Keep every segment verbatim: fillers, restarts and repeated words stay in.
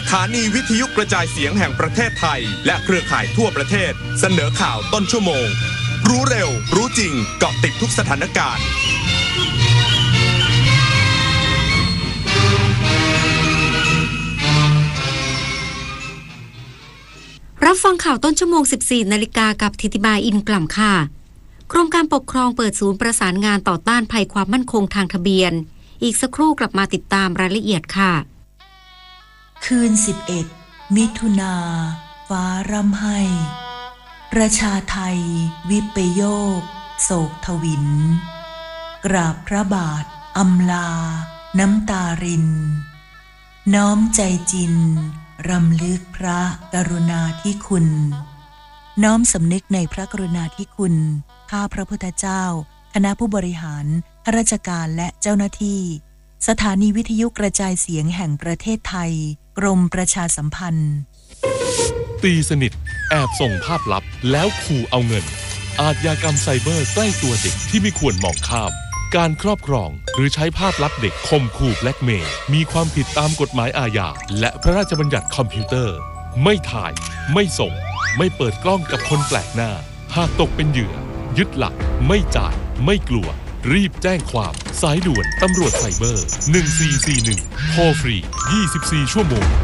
ถานีวิทยุกระจายเสียงแห่งประเทศไทยและเครือข่ายทั่วประเทศเสนอข่าวต้นชั่วโมงรู้เร็วรู้จริงเกาะติดทุกสถานการณ์รับฟังข่าวต้นชั่วโมง สิบสี่นาฬิกากับธิติมาอินกล่ำค่ะกรมการปกครองเปิดศูนย์ประสานงานต่อต้านภัยความมั่นคงทางทะเบียนอีกสักครู่กลับมาติดตามรายละเอียดค่ะคืนสิบเอ็ดมิถุนาฟ้าร่ำไห้ประชาไทยวิปโยคโศกทวินกราบพระบาทอำลาน้ำตารินน้อมใจจินรำลึกพระกรุณาธิคุณน้อมสำนึกในพระกรุณาธิคุณข้าพระพุทธเจ้าคณะผู้บริหารข้าราชการและเจ้าหน้าที่สถานีวิทยุกระจายเสียงแห่งประเทศไทยกรมประชาสัมพันธ์ตีสนิทแอบส่งภาพลับแล้วขู่เอาเงินอาชญากรรมไซเบอร์ใกล้ตัวเด็กที่ไม่ควรมองข้ามการครอบครองหรือใช้ภาพลับเด็กข่มขู่แบล็กเมย์มีความผิดตามกฎหมายอาญาและพระราชบัญญัติคอมพิวเตอร์ไม่ถ่ายไม่ส่งไม่เปิดกล้องกับคนแปลกหน้าหากตกเป็นเหยื่อยึดหลักไม่จ่ายไม่กลัวรีบแจ้งความสายด่วนตำรวจไซเบอร์หนึ่งสี่สี่หนึ่งโทรฟรียี่สิบสี่ชั่วโมง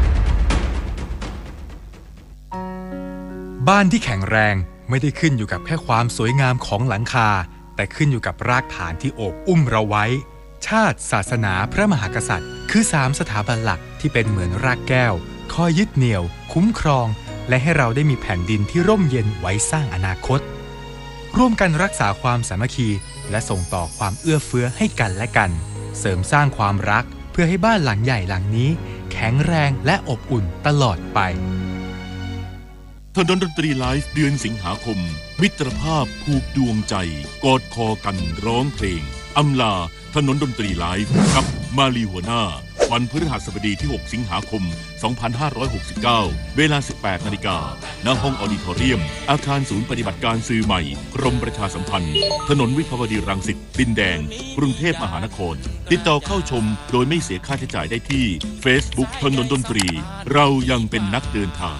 บ้านที่แข็งแรงไม่ได้ขึ้นอยู่กับแค่ความสวยงามของหลังคาแต่ขึ้นอยู่กับรากฐานที่โอบอุ้มเราไว้ชาติศาสนาพระมหากษัตริย์คือสามสถาบันหลักที่เป็นเหมือนรากแก้วคอยยึดเหนี่ยวคุ้มครองและให้เราได้มีแผ่นดินที่ร่มเย็นไว้สร้างอนาคตร่วมกันรักษาความสามัคคีและส่งต่อความเอื้อเฟื้อให้กันและกันเสริมสร้างความรักเพื่อให้บ้านหลังใหญ่หลังนี้แข็งแรงและอบอุ่นตลอดไปถนนดนตรีไลฟ์เดือนสิงหาคมมิตรภาพผูกดวงใจกอดคอกันร้องเพลงอำลาถนนดนตรีไลฟ์กับมาลีหัวหน้าวันพฤหัสบดีที่หกสิงหาคมสองพันห้าร้อยหกสิบเก้าเวลา สิบแปดนาฬิกา ณ ห้องออดิทอเรียมอาคารศูนย์ปฏิบัติการสื่อใหม่กรมประชาสัมพันธ์ถนนวิภาวดีรังสิตดินแดงกรุงเทพมหานครติดต่อเข้าชมโดยไม่เสียค่าใช้จ่ายได้ที่ Facebook ถนนดนตรีเรายังเป็นนักเดินทาง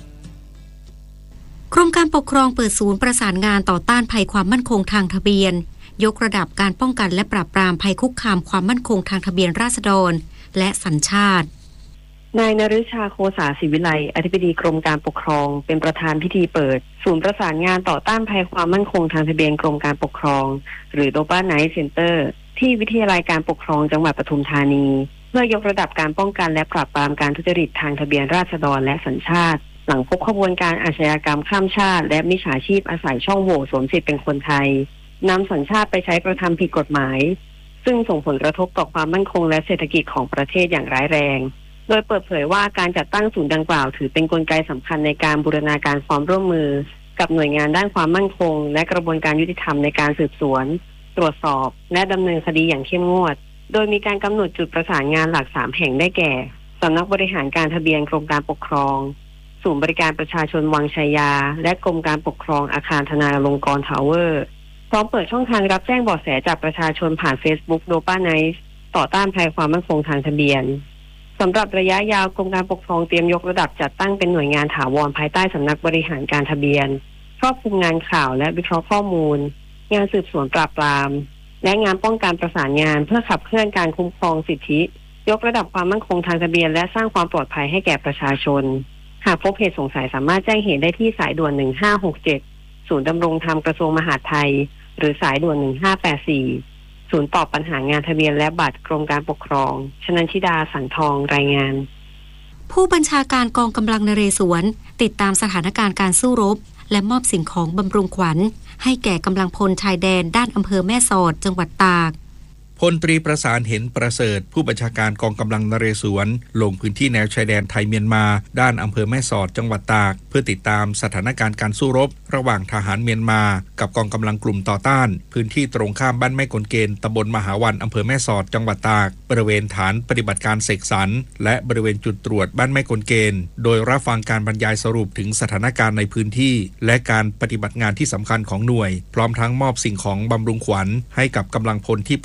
กรมการปกครองเปิดศูนย์ประสานงานต่อต้านภัยความมั่นคงทางทะเบียนยกระดับการป้องกันและปราบปรามภัยคุกคามความมั่นคงทางทะเบียนราษฎรและสัญชาตินายนฤชาโคสาศิวิไลอธิบดีกรมการปกครองเป็นประธานพิธีเปิดศูนย์ประสานงานต่อต้านภัยความมั่นคงทางทะเบียนกรมการปกครองหรือ Global Night Center ที่วิทยาลัยการปกครองจังหวัดปทุมธานีเพื่อยกระดับการป้องกันและปราบปรามการทุจริตทางทะเบียนราษฎรและสัญชาติหลังพบขบวนการอาชญากรรมข้ามชาติและมิจฉาชีพอาศัยช่องโหว่สวมสิทธิ์เป็นคนไทยนำสัญชาติไปใช้กระทำผิดกฎหมายซึ่งส่งผลกระทบต่อความมั่นคงและเศรษฐกิจของประเทศอย่างร้ายแรงโดยเปิดเผยว่าการจัดตั้งศูนย์ดังกล่าวถือเป็นกลไกสำคัญในการบูรณาการความร่วมมือกับหน่วยงานด้านความมั่นคงและกระบวนการยุติธรรมในการสืบสวนตรวจสอบและดำเนินคดีอย่างเข้มงวดโดยมีการกำหนดจุดประสานงานหลักสามแห่งได้แก่สำนักบริหารการทะเบียนกรมการปกครองศูนย์บริการประชาชนวังชัยยาและกรมการปกครองอาคารธนาลงกรณ์ทาวเวอร์พร้อมเปิดช่องทางรับแจ้งเบาะแสจากประชาชนผ่าน Facebook Global Night ต่อต้านภัยความมั่นคงทางทะเบียนสำหรับระยะยาวกรมการปกครองเตรียมยกระดับจัดตั้งเป็นหน่วยงานถาวรภายใต้สำนักบริหารการทะเบียนครอบคลุมงานข่าวและวิเคราะห์ข้อมูลงานสืบสวนปราบปรามและงานป้องกันประสานงานเพื่อขับเคลื่อนการคุ้มครองสิทธิยกระดับความมั่นคงทางทะเบียนและสร้างความปลอดภัยให้แก่ประชาชนหากพบเหตุสงสัยสามารถแจ้งเหตุได้ที่สายด่วนหนึ่งห้าหกเจ็ดศูนย์ดำรงธรรมกระทรวงมหาดไทยหรือสายด่วนหนึ่งห้าแปดสี่ศูนย์ตอบปัญหางานทะเบียนและบัตรกรมการปกครองชนันชิดาสังทองรายงานผู้บัญชาการกองกำลังนเรศวรติดตามสถานการณ์การสู้รบและมอบสิ่งของบำรุงขวัญให้แก่กำลังพลชายแดนด้านอำเภอแม่สอดจังหวัดตากพลตรีประสานเห็นประเสริฐผู้บัญชาการกองกำลังนเรศวรลงพื้นที่แนวชายแดนไทยเมียนมาด้านอำเภอแม่สอดจังหวัดตากเพื่อติดตามสถานการณ์การสู้รบระหว่างทหารเมียนมากับกองกำลังกลุ่มต่อต้านพื้นที่ตรงข้ามบ้านแม่กลเกณฑ์ตำบลมหาวันอำเภอแม่สอดจังหวัดตากบริเวณฐานปฏิบัติการเสกสรรและบริเวณจุดตรวจบ้านแม่กลเกณฑ์โดยรับฟังการบรรยายสรุปถึงสถานการณ์ในพื้นที่และการปฏิบัติงานที่สำคัญของหน่วยพร้อมทั้งมอบสิ่งของบำรุงขวัญให้กับกำลังพลที่ปฏิบัติหน้า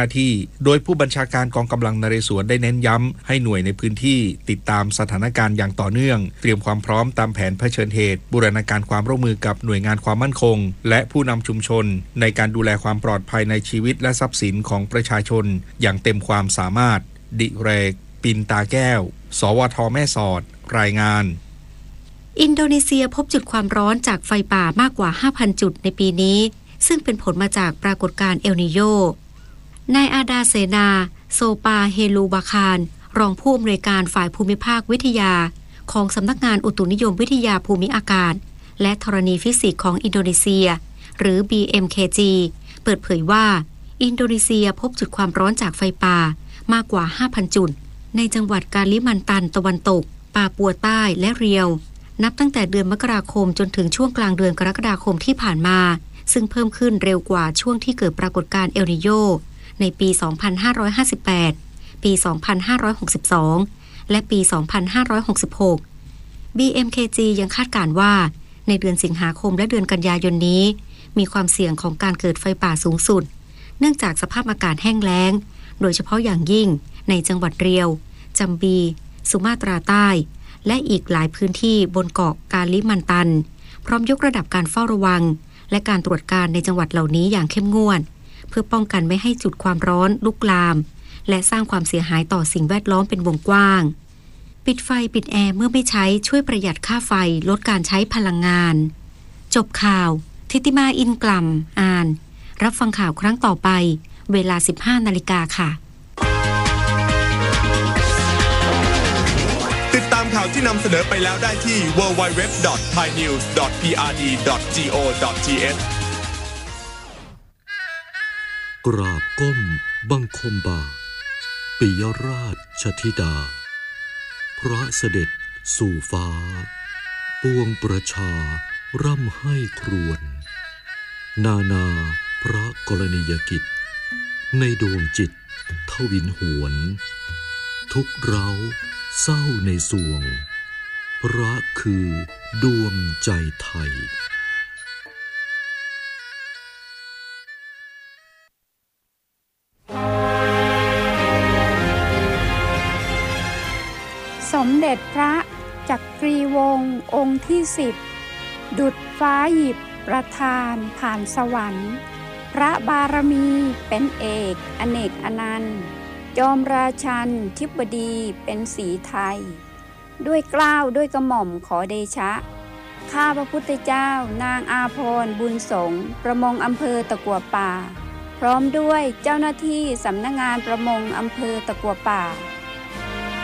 น้าที่โดยผู้บัญชาการกองกำลังนเรศวรได้เน้นย้ำให้หน่วยในพื้นที่ติดตามสถานการณ์อย่างต่อเนื่องเตรียมความพร้อมตามแผนเผชิญเหตุบูรณาการความร่วมมือกับหน่วยงานความมั่นคงและผู้นำชุมชนในการดูแลความปลอดภัยในชีวิตและทรัพย์สินของประชาชนอย่างเต็มความสามารถดิเรกปินตาแก้วสวทแม่สอดรายงานอินโดนีเซียพบจุดความร้อนจากไฟป่ามากกว่า ห้าพัน จุดในปีนี้ซึ่งเป็นผลมาจากปรากฏการณ์เอลนีโญนายอาดาเสนาโซปาเฮลูบาคารรองผู้อำนวยการฝ่ายภูมิภาควิทยาของสำนักงานอุตุนิยมวิทยาภูมิอากาศและธรณีฟิสิกส์ของอินโดนีเซียหรือ บี เอ็ม เค จี เปิดเผยว่าอินโดนีเซียพบจุดความร้อนจากไฟป่ามากกว่า ห้าพัน จุดในจังหวัดกาลิมันตันตะวันตกปาปัวใต้และเรียวนับตั้งแต่เดือนมกราคมจนถึงช่วงกลางเดือนกรกฎาคมที่ผ่านมาซึ่งเพิ่มขึ้นเร็วกว่าช่วงที่เกิดปรากฏการณ์เอลนีโญในปี สองพันห้าร้อยห้าสิบแปด ปี สองพันห้าร้อยหกสิบสอง และปี สองพันห้าร้อยหกสิบหก บี เอ็ม เค จี ยังคาดการณ์ว่าในเดือนสิงหาคมและเดือนกันยายนนี้มีความเสี่ยงของการเกิดไฟป่าสูงสุดเนื่องจากสภาพอากาศแห้งแล้งโดยเฉพาะอย่างยิ่งในจังหวัดเรียวจัมบีสุมาตราใต้และอีกหลายพื้นที่บนเกาะกาลิมันตันพร้อมยกระดับการเฝ้าระวังและการตรวจการในจังหวัดเหล่านี้อย่างเข้มงวดเพื่อป้องกันไม่ให้จุดความร้อนลุกลามและสร้างความเสียหายต่อสิ่งแวดล้อมเป็นวงกว้างปิดไฟปิดแอร์เมื่อไม่ใช้ช่วยประหยัดค่าไฟลดการใช้พลังงานจบข่าวทิติมาอินกล่ำอ่านรับฟังข่าวครั้งต่อไปเวลา สิบห้านาฬิกาค่ะติดตามข่าวที่นำเสนอไปแล้วได้ที่ ดับเบิลยู ดับเบิลยู ดับเบิลยู ดอท ไทยนิวส์ ดอท พี อาร์ ดี ดอท จี โอ ดอท ที เอชกราบก้มบังคมบาทปิยราชธิดาพระเสด็จสู่ฟ้าปวงประชาร่ำให้ครวญนานาพระกรณียกิจในดวงจิตทวินหวนทุกเร้าเศร้าในสวงพระคือดวงใจไทยสมเด็จพระจักรีวงศ์องค์ที่สิบดุจฟ้าหยิบประทานผ่านสวรรค์พระบารมีเป็นเอกอเนกอนันต์จอมราชันธิบดีเป็นศรีไทยด้วยเกล้าด้วยกระหม่อมขอเดชะข้าพระพุทธเจ้านางอาภรณ์บุญสงฆ์ประมงอำเภอตะกั่วป่าพร้อมด้วยเจ้าหน้าที่สำนักงานประมงอำเภอตะกั่วป่า